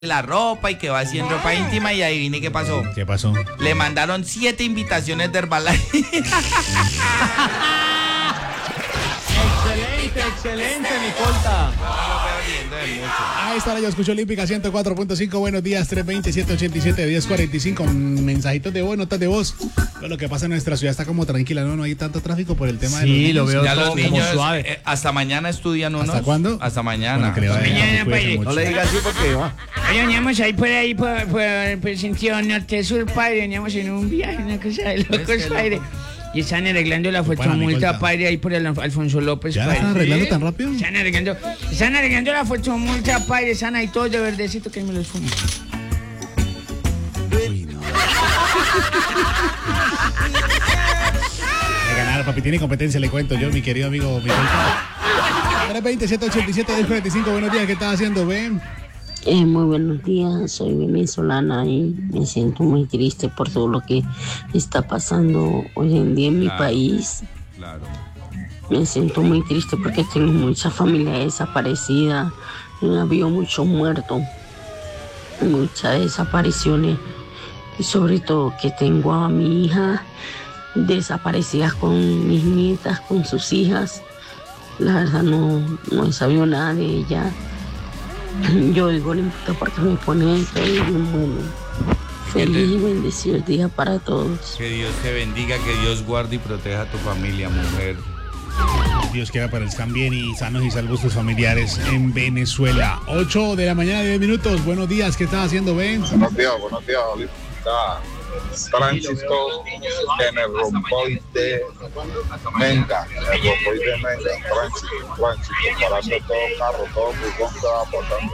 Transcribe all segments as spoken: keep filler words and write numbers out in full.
la ropa y que va sin ropa íntima y adivine qué pasó. ¿Qué pasó? Le mandaron siete invitaciones de Herbalife. Excelente, excelente, Nicolta. Ahí está la Yo Escucho Olímpica ciento cuatro punto cinco. Buenos días, tres veinte, siete ochenta y siete, diez cuarenta y cinco. Mensajitos de voz, notas de voz. Pero lo que pasa en nuestra ciudad está como tranquila, ¿no? No hay tanto tráfico por el tema sí, de los lo veo ya todo los niños, como suave. Eh, hasta mañana estudian unos. ¿Hasta cuándo? Hasta mañana. Bueno, que le vaya bien, Mañana, que cuídese padre. mucho. No le diga así porque va. Hoy veníamos ahí por ahí, por, por, por el sentido norte-sur, padre. Veníamos en un viaje, una cosa de locos, padre. Y están arreglando la fotomulta, padre, ahí por el Alfonso López, ¿Ya la padre. están arreglando tan rápido? Están arreglando, están arreglando la fotomulta, padre. Están ahí todos de verdecito que me los fumo. Uy, no. De ganar, papi, tiene competencia, le cuento yo, mi querido amigo Miguel. tres veinte, siete ochenta y siete, diez cuarenta y cinco. Buenos días, ¿qué estás haciendo, Ben? Eh, muy buenos días, soy venezolana y me siento muy triste por todo lo que está pasando hoy en día en mi Claro, país. Claro. Me siento muy triste porque tengo mucha familia desaparecida, ha habido muchos muertos, muchas desapariciones y sobre todo que tengo a mi hija desaparecida con mis nietas, con sus hijas. La verdad no, no he sabido nada de ella. Yo digo olímpica porque me pone todo bien bueno. Feliz y bendecido día para todos. Que Dios te bendiga, que Dios guarde y proteja a tu familia, mujer. Dios quiera para están bien y sanos y salvos tus familiares en Venezuela. ocho de la mañana, diez minutos. Buenos días, ¿qué estás haciendo, Ben? Buenos días, buenos días, Olímpica. Tránsito en el romboide de Menga, el romboide de Menga, tránsito, tránsito, para hacer todo carro, todo furgón que va pasando.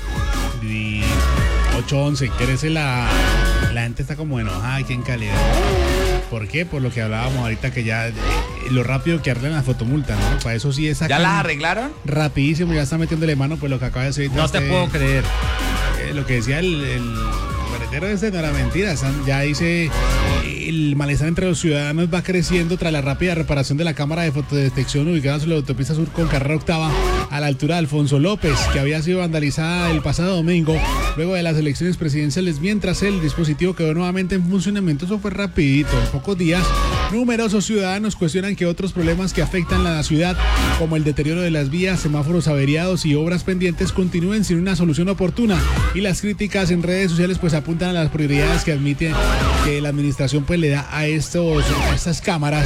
Y ocho once, crece la, la gente está como enojada aquí en Calidad. ¿Por qué? Por lo que hablábamos ahorita que ya eh, lo rápido que arreglan las fotomultas, ¿no? Para eso sí es ¿Ya las arreglaron? rapidísimo, ya está metiéndole mano, pues lo que acaba de decir. No te puedo creer. Eh, lo que decía el, el maletero este no era mentira, están- ya dice el malestar entre los ciudadanos va creciendo tras la rápida reparación de la cámara de fotodetección ubicada sobre la autopista sur con carrera octava a la altura de Alfonso López, que había sido vandalizada el pasado domingo luego de las elecciones presidenciales, mientras el dispositivo quedó nuevamente en funcionamiento. Eso fue rapidito, en pocos días. Numerosos ciudadanos cuestionan que otros problemas que afectan a la ciudad, como el deterioro de las vías, semáforos averiados y obras pendientes, continúen sin una solución oportuna. Y las críticas en redes sociales pues apuntan a las prioridades que admite que la administración pues le da a estos a estas cámaras,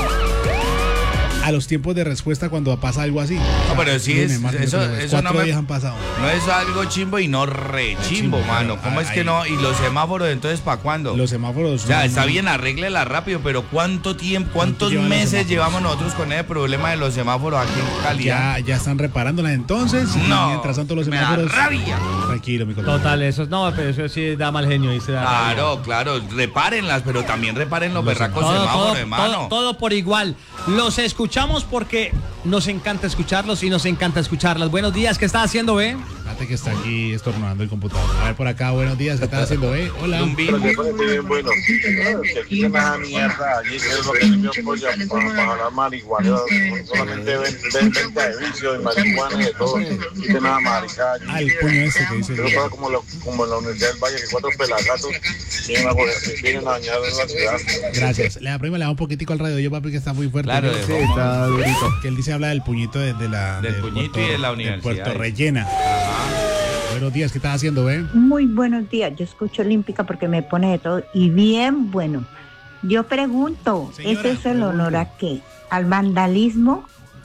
a los tiempos de respuesta cuando pasa algo así. No, pero sí es- Lunes, martes, eso- miércoles, eso cuatro no me- días han pasado. No es algo chimbo y no re chimbo, chimbo, mano. pero ¿Cómo es que ahí- no? ¿Y los semáforos entonces para cuándo? Los semáforos. O sea, no- está bien, arréglela rápido, pero ¿cuánto tiempo, cuántos llevan los meses semáforos? llevamos nosotros con ese problema de los semáforos aquí en Calidad? Ya, ya están reparándolas entonces. y No, mientras tanto los me da semáforos. rabia. Tranquilo, mi colega. Total, eso no, pero eso sí da mal genio. Y se da Claro, claro, repárenlas, pero también reparen los berracos todo, semáforos, todo, hermano. todo, todo por igual. Los escuchamos porque nos encanta escucharlos y nos encanta escucharlas. Buenos días, ¿qué estás haciendo, ve? Fíjate que está aquí estornudando el computador. A ver por acá, buenos días, ¿qué estás haciendo, eh? Hola. Zumbi. Pero que parece bien bueno. Que quiten esa mierda allí, que es lo que limpia pollo para, para jalar marihuana. Solamente ven- ven- venta de vicio, de marihuana y de todo. Quiten esa maricada allí. Ah, el puño ese que dice. Eso pasa como, lo- como en la Universidad del Valle, que cuatro pelagatos vienen a, joder- vienen a dañar la ciudad. Gracias. Le prima le da un poquitico al radio yo, papi, que está muy fuerte. Claro, ¿no? de forma- Que él dice habla del puñito de, de la. Del de puñito y de la universidad. Puerto Rellena. Buenos días, ¿qué estás haciendo, eh? Muy buenos días, yo escucho Olímpica porque me pone de todo y bien bueno. Yo pregunto, Señora, ¿ese es el pregunte. honor a qué? ¿Al vandalismo?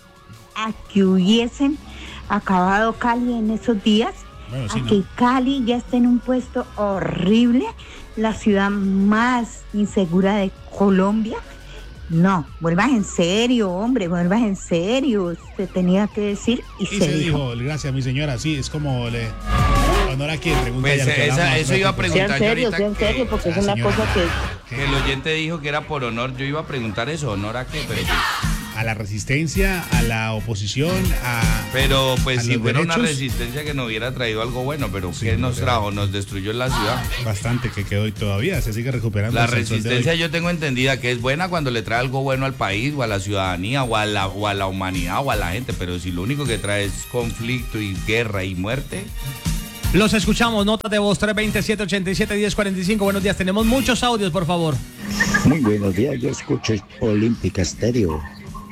¿A que hubiesen acabado Cali en esos días? Bueno, sí, ¿A ¿no? que Cali ya esté en un puesto horrible? ¿La ciudad más insegura de Colombia? No, vuelvas en serio, hombre, vuelvas en serio. Se tenía que decir y, Y se, se dijo. dijo, gracias, mi señora. Sí, es como le. Honor a quien pregunta. Pues, ya lo que esa- hablábamos eso iba a hace rato. preguntar. Sean yo serios, ahorita sean que- serios, porque Ah, es una señora. cosa que... Que el oyente dijo que era por honor. Yo iba a preguntar eso, ¿honor a qué? Pero, A la resistencia, a la oposición, a. pero pues A si los fuera una derechos. resistencia que nos hubiera traído algo bueno, pero Sí, ¿qué nos pero- trajo? Nos destruyó la ciudad. Bastante que quedó y todavía se sigue recuperando. La hasta el sol de hoy. resistencia yo tengo entendida que es buena cuando le trae algo bueno al país o a la ciudadanía o a la, o a la humanidad o a la gente, pero si lo único que trae es conflicto y guerra y muerte, Los escuchamos, notas de voz tres dos cero, siete ocho siete, uno cero cuatro cinco. Buenos días, tenemos muchos audios, por favor. Muy buenos días, yo escucho Olímpica Estéreo.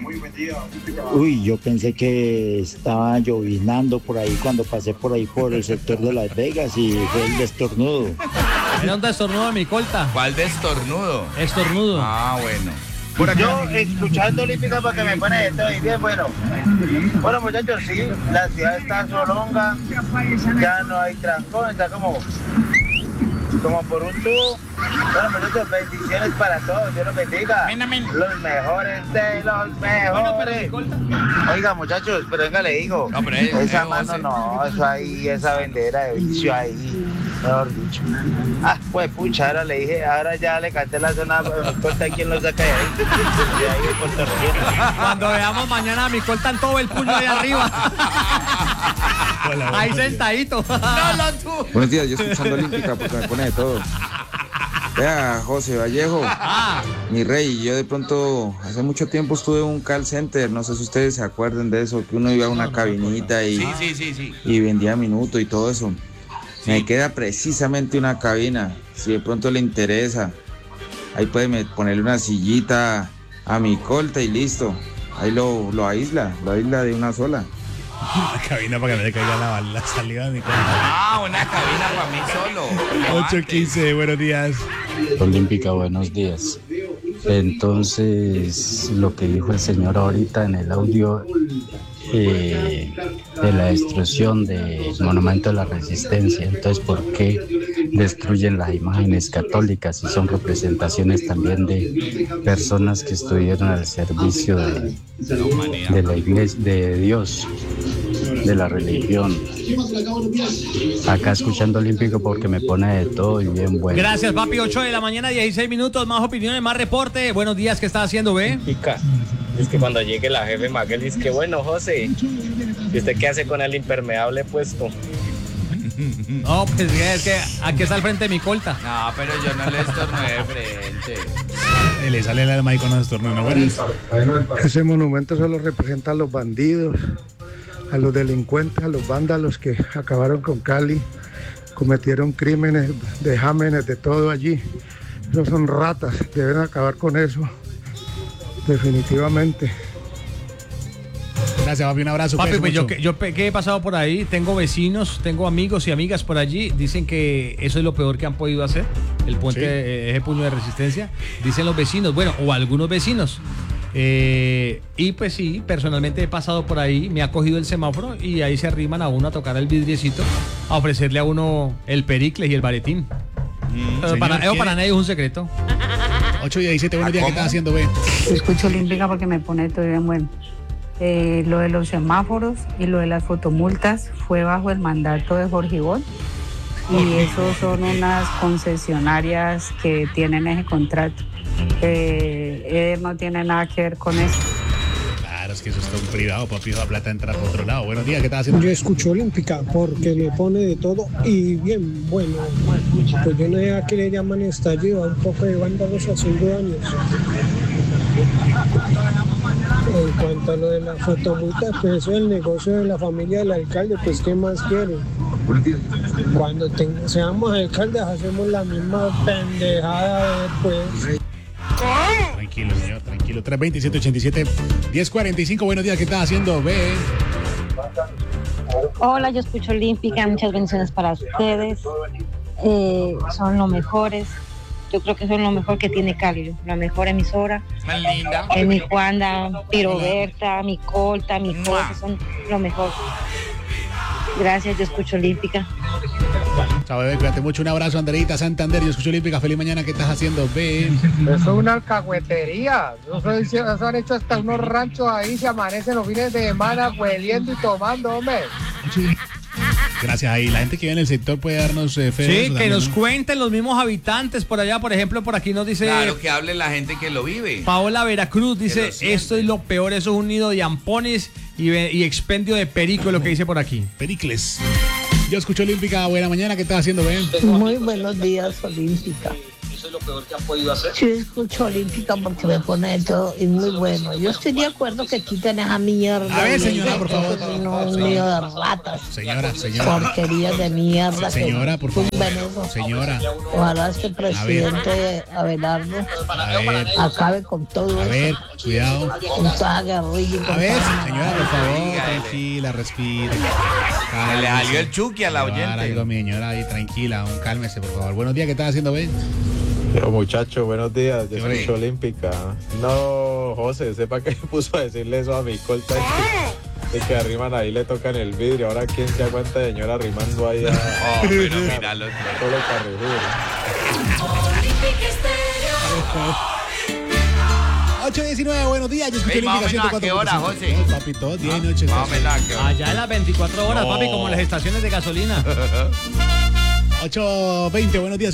Uy, yo pensé que estaba llovinando por ahí cuando pasé por ahí por el sector de Las Vegas y fue el destornudo. Era un destornudo de mi colta. ¿Cuál destornudo? Estornudo. Ah, bueno. Por acá. Yo escuchando Olímpica para que me pone de todo y bien bueno. Bueno muchachos, sí, la ciudad está solonga, ya no hay transporte, está como, como por un tubo. Bueno muchachos, bendiciones para todos, Dios los bendiga. Los mejores de los mejores. Oiga muchachos, pero venga le digo, no, pero es, esa es mano no, eso ahí, esa bandera de vicio ahí. Mejor dicho. Ah, pues pucha, ahora le dije, ahora ya le canté la zona, pero me importa quién lo saca de ahí. De ahí de Puerto Rico. Cuando veamos mañana a mi cortan todo el puño ahí arriba. Hola, ahí sentadito. No, no, tú. Buenos días, yo escuchando Olímpica porque me pone de todo. Vea, José Vallejo, ah. mi rey, yo de pronto, hace mucho tiempo estuve en un call center, no sé si ustedes se acuerdan de eso, que uno iba a una cabinita y, sí, sí, sí, sí. y vendía minutos y todo eso. Sí. Me queda precisamente una cabina, si de pronto le interesa. Ahí puede ponerle una sillita a mi colta y listo. Ahí lo, lo aísla, lo aísla de una sola. Una cabina para que no le caiga la, la salida de mi colta. Ah, una cabina para mí solo. ocho quince, buenos días. Olímpica, buenos días. Entonces, lo que dijo el señor ahorita en el audio eh, de la destrucción del Monumento de la Resistencia, entonces, ¿por qué destruyen las imágenes católicas si son representaciones también de personas que estuvieron al servicio de, de la iglesia, de Dios, de la religión? Acá escuchando Olímpico porque me pone de todo y bien bueno. Gracias, papi. ocho de la mañana, dieciséis minutos, más opiniones, más reporte. Buenos días, ¿qué está haciendo, ve? Es que cuando llegue la jefe Maguel dice que bueno, José, ¿y usted qué hace con el impermeable puesto? No, pues es que aquí está al frente de mi colta. No, pero yo no le estornudé de frente. Le sale el alma ahí con los estornudos, ¿no? Ese monumento solo representa a los bandidos, a los delincuentes, a los vándalos que acabaron con Cali, cometieron crímenes, vejámenes, de todo allí. Esos son ratas, deben acabar con eso, definitivamente. Gracias, papi, un abrazo. Papi, pues yo, yo que he pasado por ahí, tengo vecinos, tengo amigos y amigas por allí, dicen que eso es lo peor que han podido hacer, el puente, ¿sí? eh, ese puño de resistencia, dicen los vecinos, bueno, o algunos vecinos. Eh, y pues sí, personalmente he pasado por ahí, me ha cogido el semáforo y ahí se arriman a uno a tocar el vidriecito, a ofrecerle a uno el Pericles y el baretín. Mm, Pero para, eso para nadie es un secreto. ocho y diecisiete, buenos días, ¿qué estás haciendo, Ben? Escucho Olímpica porque me pone todo bien bueno. Eh, lo de los semáforos y lo de las fotomultas fue bajo el mandato de Jorge Ivonne y esos son unas concesionarias que tienen ese contrato. Eh, él no tiene nada que ver con eso. Claro, es que eso está un privado, papi, la plata entra por otro lado. Buenos días, ¿qué estás haciendo? Yo escucho Olímpica porque me pone de todo y bien bueno. Pues yo no sé a qué le llaman estallido, a un poco de vándalos haciendo daños. En cuanto a lo de la fotomulta, pues eso es el negocio de la familia del alcalde, pues ¿qué más quieren? Cuando te, seamos alcaldes hacemos la misma pendejada después. Tranquilo, señor, tranquilo. tres veintisiete, ochenta y siete, diez cuarenta y cinco, buenos días, ¿qué estás haciendo? Ve. Hola, yo escucho Olímpica, muchas bendiciones para ustedes. Eh, son los mejores. Yo creo que son lo mejor que tiene Cali, la mejor emisora. Tan linda. Eh, mi Juanda, Piroberta, mi Colta, mi Cosa, son lo mejor. Gracias, yo escucho Olímpica. Chao, bebé, cuídate mucho. Un abrazo, Anderita Santander. Yo escucho Olímpica. Feliz mañana. ¿Qué estás haciendo, Ben? Eso es una alcahuetería. Eso, eso han hecho hasta unos ranchos ahí. Se amanecen los fines de semana hueliendo y tomando, hombre. Gracias ahí. La gente que vive en el sector puede darnos eh, fe. Sí, que también, nos ¿no? cuenten los mismos habitantes por allá. Por ejemplo, por aquí nos dice... Claro, que hable la gente que lo vive. Paola Veracruz dice, esto es lo peor, eso es un nido de ampones y, y expendio de perico, lo que dice por aquí. Pericles. Yo escucho Olímpica. Buena mañana. ¿Qué estás haciendo, Ben? Muy buenos días, Olímpica. eso es lo peor que han podido hacer. Sí, escucho Olímpica porque me pone de todo y muy bueno. Yo estoy de acuerdo que quiten esa mierda. A ver, señora, por favor. No, un lío de ratas. Señora, señora. Porquerías de mierda. Señora, por favor. Eso. Señora. Ojalá este presidente Abelardo acabe con todo a eso. A ver, cuidado. Con toda guerrilla. A ver, señora, por favor, tranquila, respire. Le salió el Chucky a la oyente. Algo, mi señora, ahí tranquila, un cálmese, por favor. Buenos días, ¿qué estás haciendo, Ben? Yo, muchacho, buenos días. Yo soy mucho Olímpica. No, José, sepa que puso a decirle eso a mi colta. De que arriman ahí, le tocan el vidrio. Ahora, ¿quién se aguanta, señora, arrimando ahí a... Oh, pero míralo. Solo carrijuro. ocho diecinueve, buenos días. Yo escuché hey, más o menos a qué hora, José. No, papi, todo diez noches. Más o menos a qué hora. Allá en las veinticuatro horas, no. papi, como en las estaciones de gasolina. ocho veinte, buenos días.